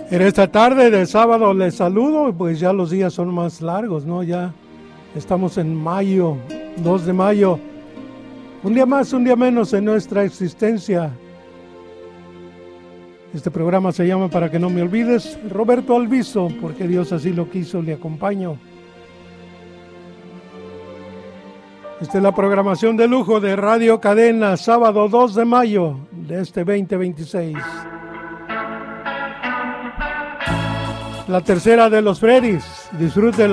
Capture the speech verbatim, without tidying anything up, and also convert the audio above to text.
En esta tarde de sábado les saludo, pues ya los días son más largos, ¿no? Ya estamos en mayo, dos de mayo. Un día más, un día menos en nuestra existencia. Este programa se llama Para que no me olvides, Roberto Alviso, porque Dios así lo quiso, le acompaño. Esta es la programación de lujo de Radio Cadena, sábado dos de mayo de este veinte veintiséis. La tercera de los Freddys, disfruten.